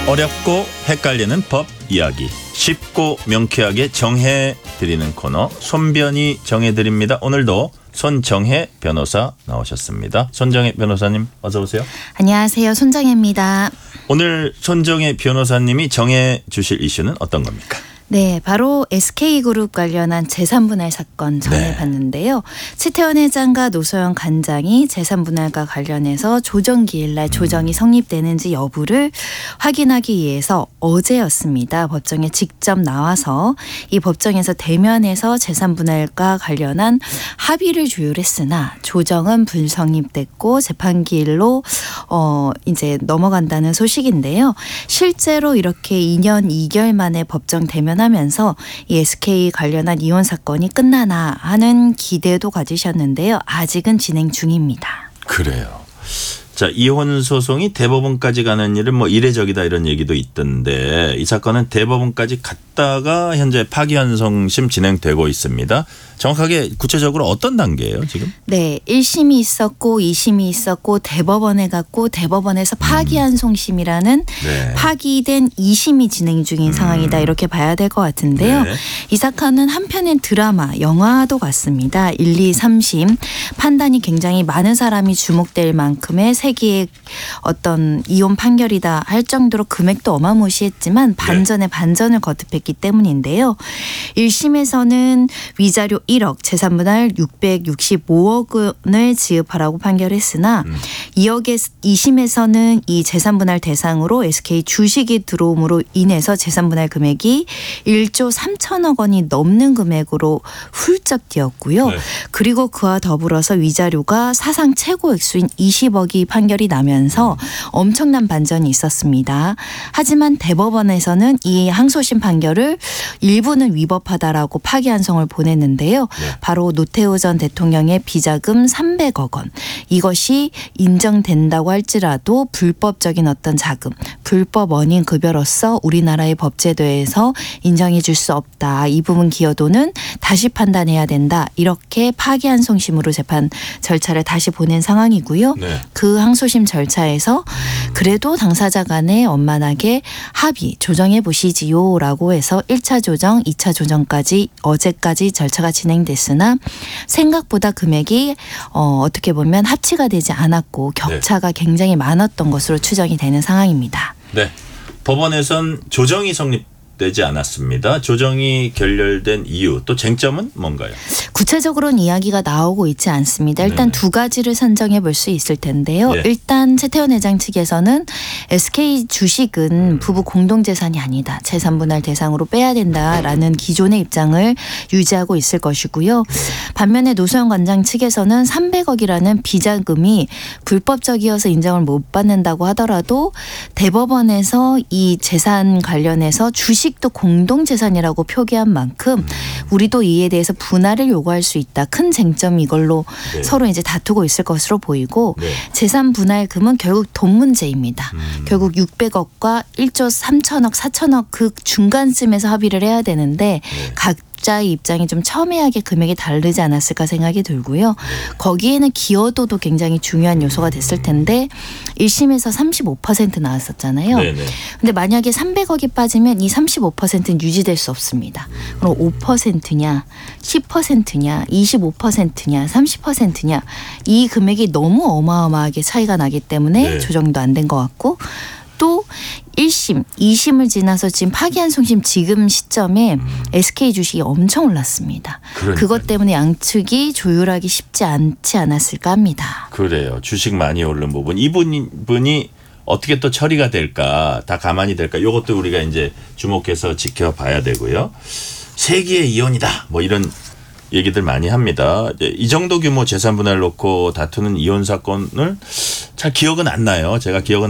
어렵고 헷갈리는 법 이야기 쉽고 명쾌하게 정해드리는 코너 손변이 정해드립니다. 오늘도 손정혜 변호사 나오셨습니다. 손정혜 변호사님 어서 오세요. 안녕하세요. 손정혜입니다. 오늘 손정혜 변호사님이 정해 주실 이슈는 어떤 겁니까? 네, 바로 SK그룹 관련한 재산분할 사건 전해봤는데요. 최태원 회장과 노소영 간장이 재산분할과 관련해서 조정기일날 조정이 성립되는지 여부를 확인하기 위해서 어제였습니다. 법정에 직접 나와서 이 법정에서 대면해서 재산분할과 관련한 합의를 조율했으나 조정은 불성립됐고 재판기일로 이제 넘어간다는 소식인데요. 실제로 이렇게 2년 2개월 만에 법정 대면하면서 이 SK 관련한 이혼 사건이 끝나나 하는 기대도 가지셨는데요. 아직은 진행 중입니다. 그래요. 자, 이혼 소송이 대법원까지 가는 일은 뭐 이례적이다 이런 얘기도 있던데 이 사건은 대법원까지 갔다가 현재 파기환송심 진행되고 있습니다. 정확하게 구체적으로 어떤 단계예요 지금? 네, 1심이 있었고 2심이 있었고 대법원에 갔고 대법원에서 파기환송심이라는 파기된 2심이 진행 중인 상황이다 이렇게 봐야 될 것 같은데요. 네. 이 사건은 한편의 드라마, 영화도 같습니다. 1, 2, 3심 판단이 굉장히 많은 사람이 주목될 만큼의 세기의 어떤 이혼 판결이다 할 정도로 금액도 어마무시했지만 반전에 반전을 거듭했기 때문인데요. 1심에서는 위자료 1억, 재산분할 665억 원을 지급하라고 판결했으나 2심에서는 이 재산분할 대상으로 SK 주식이 들어옴으로 인해서 재산분할 금액이 1조 3천억 원이 넘는 금액으로 훌쩍 뛰었고요. 네. 그리고 그와 더불어서 위자료가 사상 최고 액수인 20억이 판결이 나면서 엄청난 반전이 있었습니다. 하지만 대법원에서는 이 항소심 판결을 일부는 위법하다라고 파기환송을 보냈는데요. 네. 바로 노태우 전 대통령의 비자금 300억 원 이것이 인정된다고 할지라도 불법적인 어떤 자금, 불법 원인 급여로서 우리나라의 법제도에서 인정해 줄 수 없다. 이 부분 기여도는 다시 판단해야 된다. 이렇게 파기환송심으로 재판 절차를 다시 보낸 상황이고요. 네. 그 항소심 절차에서 그래도 당사자 간에 원만하게 합의 조정해 보시지요라고 해서 1차 조정, 2차 조정까지 어제까지 절차가 진행됐으나 생각보다 금액이 어떻게 보면 합치가 되지 않았고 격차가 굉장히 많았던 것으로 추정이 되는 상황입니다. 네, 법원에선 조정이 성립되지 않았습니다. 조정이 결렬된 이유 또 쟁점은 뭔가요? 구체적으로는 이야기가 나오고 있지 않습니다. 일단 두 가지를 선정해 볼 수 있을 텐데요. 네. 일단 최태원 회장 측에서는 SK 주식은 부부 공동재산이 아니다. 재산분할 대상으로 빼야 된다라는 기존의 입장을 유지하고 있을 것이고요. 반면에 노소영 관장 측에서는 300억이라는 비자금이 불법적이어서 인정을 못 받는다고 하더라도 대법원에서 이 재산 관련해서 주식도 공동재산이라고 표기한 만큼 우리도 이에 대해서 분할을 요구할 수 있다. 큰 쟁점이 이걸로 서로 이제 다투고 있을 것으로 보이고 재산 분할금은 결국 돈 문제입니다. 결국 600억과 1조 3천억, 4천억 그 중간쯤에서 합의를 해야 되는데 각자의 입장이 좀 첨예하게 금액이 다르지 않았을까 생각이 들고요. 거기에는 기여도도 굉장히 중요한 요소가 됐을 텐데 1심에서 35% 나왔었잖아요. 근데 만약에 300억이 빠지면 이 35%는 유지될 수 없습니다. 그럼 5%냐 10%냐 25%냐 30%냐 이 금액이 너무 어마어마하게 차이가 나기 때문에 조정도 안 된 것 같고 또 1심, 2심을 지나서 지금 파기환송심 지금 시점에 SK 주식이 엄청 올랐습니다. 그러니까요. 그것 때문에 양측이 조율하기 쉽지 않지 않았을까 합니다. 그래요. 주식 많이 오른 부분. 이 부분이 어떻게 또 처리가 될까 다 가만히 될까 이것도 우리가 이제 주목해서 지켜봐야 되고요. 세기의 이혼이다 뭐 이런 얘기들 많이 합니다. 이 정도 규모 재산 분할 놓고 다투는 이혼 사건을 잘 기억은 안 나요. 제가 기억은